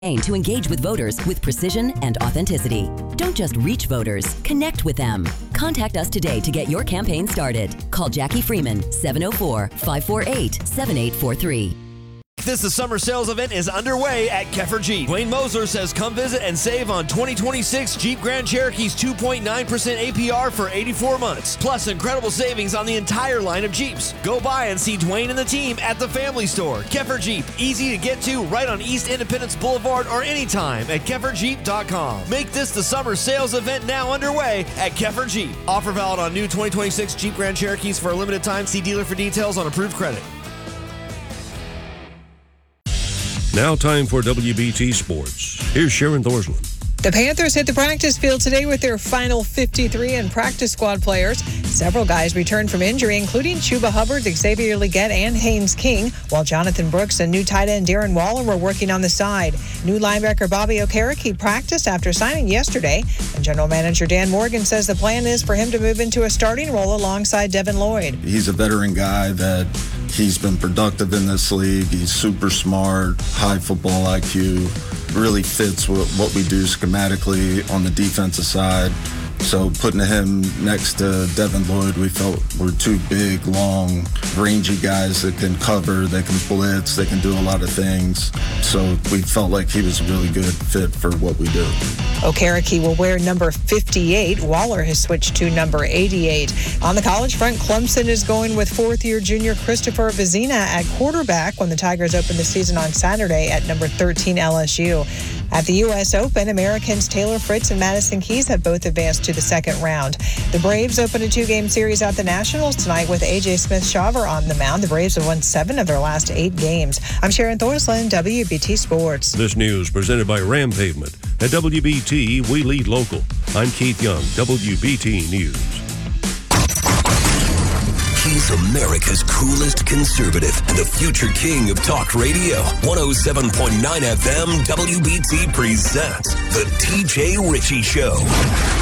To engage with voters with precision and authenticity. Don't just reach voters, connect with them. Contact us today to get your campaign started. Call Jackie Freeman, 704-548-7843. The summer sales event is underway at Keffer Jeep. Dwayne Moser says come visit and save on 2026 Jeep Grand Cherokee's 2.9% APR for 84 months. Plus incredible savings on the entire line of Jeeps. Go by and see Dwayne and the team at the Family Store. Keffer Jeep, easy to get to right on East Independence Boulevard or anytime at KefferJeep.com. Make this the summer sales event now underway at Keffer Jeep. Offer valid on new 2026 Jeep Grand Cherokees for a limited time. See dealer for details on approved credit. Now time for WBT Sports. Here's Sharon Thorsland. The Panthers hit the practice field today with their final 53 and practice squad players. Several guys returned from injury, including Chuba Hubbard, Xavier Legette, and Haynes King, while Jonathan Brooks and new tight end Darren Waller were working on the side. New linebacker Bobby Okereke practiced after signing yesterday, and general manager Dan Morgan says the plan is for him to move into a starting role alongside Devin Lloyd. He's a veteran guy that he's been productive in this league. He's super smart, high football IQ, really fits what we do schematically on the defensive side. So putting him next to Devin Lloyd, we felt were two big, long, rangy guys that can cover, they can blitz, they can do a lot of things. So we felt like he was a really good fit for what we do. Okereke will wear number 58. Waller has switched to number 88. On the college front, Clemson is going with fourth-year junior Christopher Vizina at quarterback when the Tigers open the season on Saturday at number 13 LSU. At the U.S. Open, Americans Taylor Fritz and Madison Keys have both advanced to the second round. The Braves open a two-game series at the Nationals tonight with A.J. Smith-Shawver on the mound. The Braves have won 7 of their last 8 games. I'm Sharon Thorsland, WBT Sports. This news presented by Ram Pavement. At WBT, we lead local. I'm Keith Young, WBT News. He's America's coolest conservative and the future king of talk radio. 107.9 FM WBT presents The TJ Ritchie Show.